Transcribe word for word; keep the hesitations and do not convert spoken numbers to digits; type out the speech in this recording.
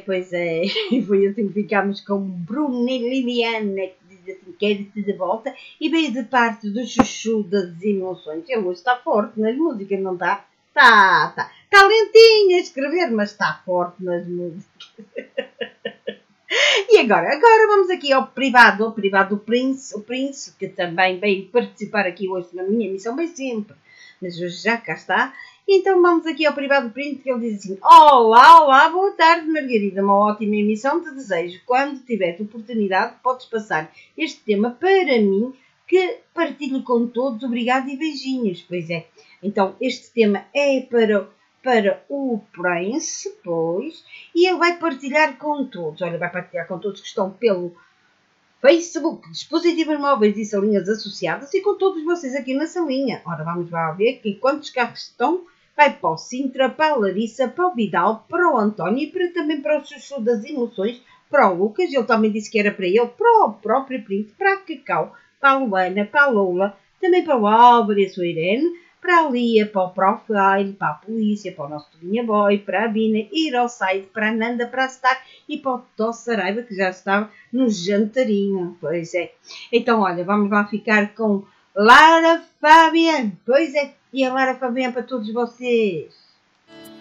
pois é. E foi assim que ficámos com Bruna e Liliana, que diz assim, quero-te de volta. E veio de parte do Chuchu das Emoções. Ele hoje está forte nas músicas, não está? Está, está. Está lentinho a escrever, mas está forte nas músicas. E agora? Agora vamos aqui ao privado, ao privado do Prince, o Prince, que também veio participar aqui hoje na minha emissão, bem sempre, mas hoje já cá está. Então vamos aqui ao privado do Prince, que ele diz assim, olá, olá, boa tarde Margarida, uma ótima emissão te desejo. Quando tiver oportunidade podes passar este tema para mim, que partilho com todos, obrigado e beijinhos. Pois é, então este tema é para para o Prince, pois, e ele vai partilhar com todos. Olha, vai partilhar com todos que estão pelo Facebook, dispositivos móveis e salinhas associadas e com todos vocês aqui na salinha. Ora, vamos lá ver que quantos carros estão. Vai para o Sintra, para a Larissa, para o Vidal, para o António e para, também para o Chuchu das Emoções, para o Lucas, ele também disse que era para ele, para o próprio Príncipe, para a Cacau, para a Luana, para a Lola, também para o Álvaro e a sua Irene, para a Lia, para o Profile, para a Polícia, para o nosso Tolinha Boy, para a Bina, ir ao site, para a Nanda, para a Star e para o Tó Saraiva, que já estava no jantarinho. Pois é. Então, olha, vamos lá ficar com Lara Fabian. Pois é. E a Lara Fabian para todos vocês.